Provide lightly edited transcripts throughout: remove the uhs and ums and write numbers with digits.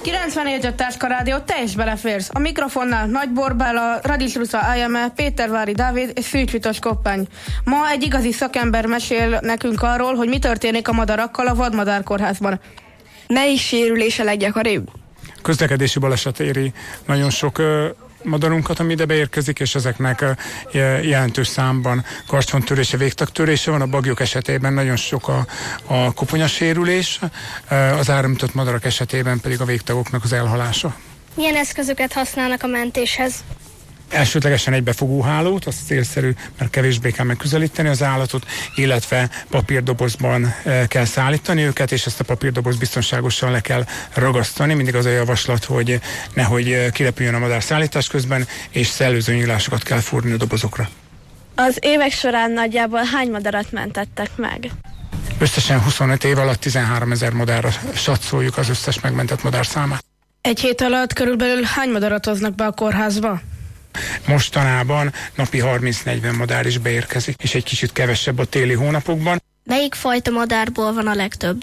97 Táska Rádió, te is beleférsz. A mikrofonnál Nagy Borbála, Radics Rusza Ájame, Pétervári Dávid és Szűcs Vitos Koppány. Ma egy igazi szakember mesél nekünk arról, hogy mi történik a madarakkal a vadmadárkórházban. Melyik sérülés a leggyakoribb? Közlekedési baleset éri nagyon sok madarunkat, ami ide beérkezik, és ezeknek jelentős számban karcsontörése, végtagtörése van. A baglyok esetében nagyon sok a koponyasérülés, az áramütött madarak esetében pedig a végtagoknak az elhalása. Milyen eszközöket használnak a mentéshez? Elsődlegesen egy befogóhálót, az célszerű, mert kevésbé kell megközelíteni az állatot, illetve papírdobozban kell szállítani őket, és ezt a papírdoboz biztonságosan le kell ragasztani. Mindig az a javaslat, hogy nehogy kirepüljön a madár szállítás közben, és szellőző nyílásokat kell fúrni a dobozokra. Az évek során nagyjából hány madarat mentettek meg? Összesen 25 év alatt 13 000 madárra satszoljuk az összes megmentett madár számát. Egy hét alatt körülbelül hány madarat hoznak be a kórházba? Mostanában napi 30-40 madár is beérkezik, és egy kicsit kevesebb a téli hónapokban. Melyik fajta madárból van a legtöbb?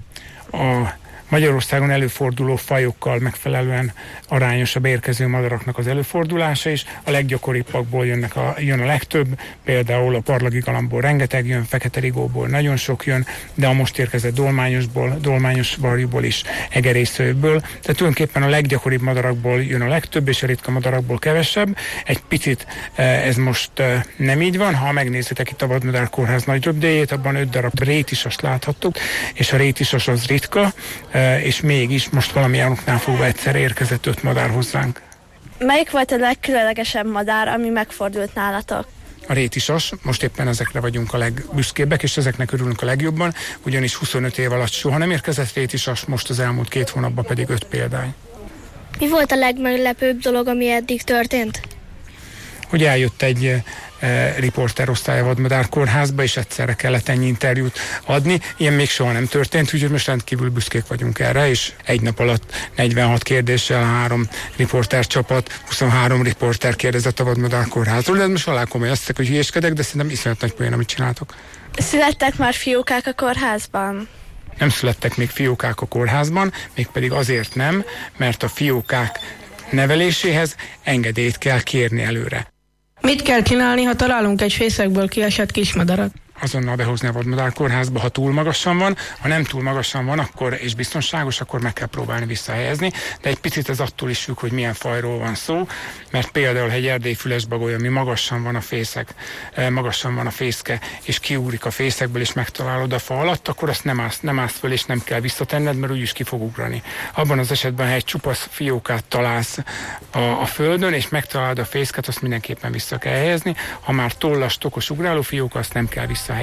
A Magyarországon előforduló fajokkal megfelelően arányos a beérkező madaraknak az előfordulása is. A leggyakoribbakból jön a legtöbb, például a parlagi galambból rengeteg jön, fekete rigóból nagyon sok jön, de a most érkezett dolmányos varjúból is, egerészőből. Tehát tulajdonképpen a leggyakoribb madarakból jön a legtöbb, és a ritka madarakból kevesebb. Egy picit ez most nem így van. Ha megnézitek itt a vadmadárkórház nagy röpdéjét, abban 5 darab rétisast láthattuk, és a rétisas az ritka, és mégis most valamilyen oknál fogva egyszer érkezett 5 madár hozzánk. Melyik volt a legkülönlegesebb madár, ami megfordult nálatok? A rétisas, most éppen ezekre vagyunk a legbüszkébbek, és ezeknek örülünk a legjobban, ugyanis 25 év alatt soha nem érkezett rétisas, most az elmúlt 2 hónapban pedig 5 példány. Mi volt a legmeglepőbb dolog, ami eddig történt? Hogy eljött egy riporterosztály a vadmadárkórházba, és egyszerre kellett ennyi interjút adni. Ilyen még soha nem történt, úgyhogy most rendkívül büszkék vagyunk erre, és egy nap alatt 46 kérdéssel 3 riportercsapat, 23 riporter kérdezett a vadmadárkórházról, de most alá komolyan azt hogy hülyéskedek, de szerintem iszonyat nagy poén, amit csináltok. Születtek már fiókák a kórházban? Nem születtek még fiókák a kórházban, mégpedig azért nem, mert a fiókák neveléséhez engedélyt kell kérni előre. Mit kell csinálni, ha találunk egy fészekből kiesett kismadarat? Azonnal behozni a vadmadárkórházba, ha túl magasan van, ha nem túl magasan van, akkor és biztonságos, akkor meg kell próbálni visszahelyezni, de egy picit ez attól is függ, hogy milyen fajról van szó, mert például, ha egy erdélyi fülesbagoly, ami magasan van a fészek, magasan van a fészke, és kiúrik a fészekből, és megtalálod a fa alatt, akkor azt nem állsz föl, és nem kell visszatenned, mert úgyis ki fog ugrani. Abban az esetben, ha egy csupasz fiókát találsz a földön, és megtalálod a fészket, azt mindenképpen vissza kell helyezni. Ha már tollas, tokos ugráló fióka, azt nem kell visszahelyezni.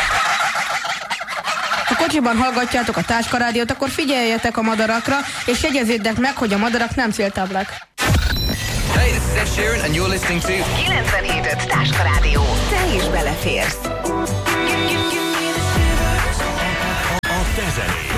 Ha kocsiban hallgatjátok a Táska Rádiót, akkor figyeljetek a madarakra, és jegyezzétek meg, hogy a madarak nem céltáblák. Hey, this is Ed Sheeran, and you're listening to 97 Táska Rádió. Te is beleférsz. A te zenéd,